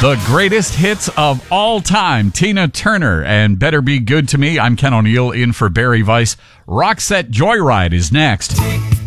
The greatest hits of all time, Tina Turner and Better Be Good to Me. I'm Ken O'Neill in for Barry Weiss. Roxette Joyride is next.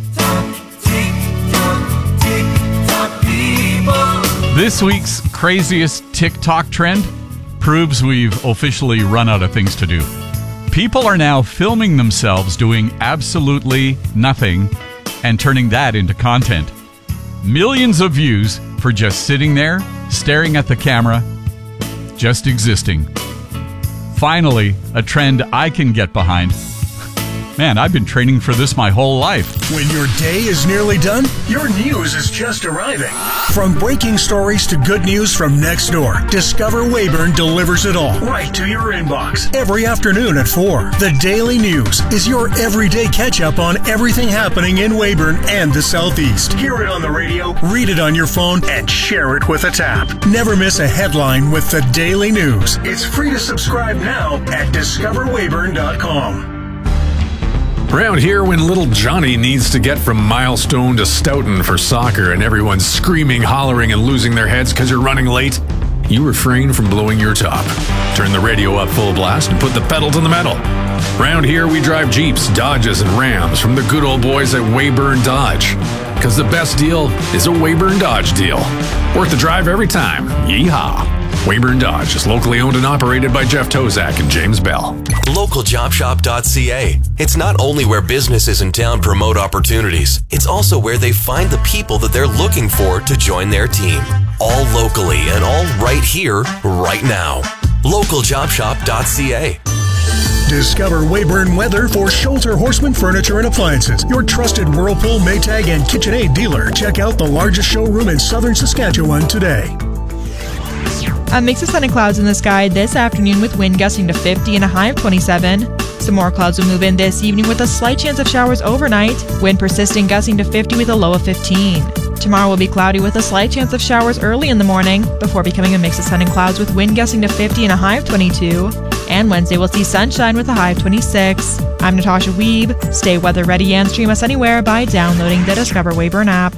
This week's craziest TikTok trend proves we've officially run out of things to do. People are now filming themselves doing absolutely nothing and turning that into content. Millions of views for just sitting there, staring at the camera, just existing. Finally, a trend I can get behind. Man, I've been training for this my whole life. When your day is nearly done, your news is just arriving. From breaking stories to good news from next door, Discover Weyburn delivers it all right to your inbox every afternoon at 4. The Daily News is your everyday catch-up on everything happening in Weyburn and the Southeast. Hear it on the radio, read it on your phone, and share it with a tap. Never miss a headline with the Daily News. It's free to subscribe now at discoverweyburn.com. Around here, when little Johnny needs to get from Milestone to Stoughton for soccer and everyone's screaming, hollering, and losing their heads because you're running late, you refrain from blowing your top. Turn the radio up full blast and put the pedal to the metal. Around here, we drive Jeeps, Dodges, and Rams from the good old boys at Weyburn Dodge. Because the best deal is a Weyburn Dodge deal. Worth the drive every time. Yeehaw! Weyburn Dodge is locally owned and operated by Jeff Tozak and James Bell. LocalJobShop.ca. It's not only where businesses in town promote opportunities, it's also where they find the people that they're looking for to join their team. All locally and all right here, right now. LocalJobShop.ca. Discover Weyburn weather for Schulter Horseman Furniture and Appliances, your trusted Whirlpool, Maytag, and KitchenAid dealer. Check out the largest showroom in southern Saskatchewan today. A mix of sun and clouds in the sky this afternoon with wind gusting to 50 and a high of 27. Some more clouds will move in this evening with a slight chance of showers overnight. Wind persisting, gusting to 50 with a low of 15. Tomorrow will be cloudy with a slight chance of showers early in the morning before becoming a mix of sun and clouds with wind gusting to 50 and a high of 22. And Wednesday we'll see sunshine with a high of 26. I'm Natasha Weeb. Stay weather ready and stream us anywhere by downloading the Discover Weyburn app.